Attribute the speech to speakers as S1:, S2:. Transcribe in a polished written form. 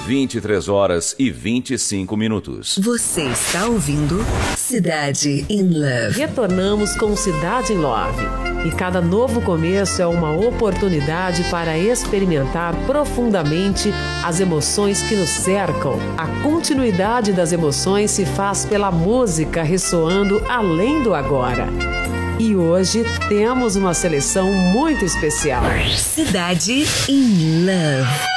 S1: 23h25.
S2: Você está ouvindo Cidade in Love.
S3: Retornamos com Cidade in Love. E cada novo começo é uma oportunidade para experimentar profundamente as emoções que nos cercam. A continuidade das emoções se faz pela música ressoando além do agora. E hoje temos uma seleção muito especial.
S2: Cidade in Love.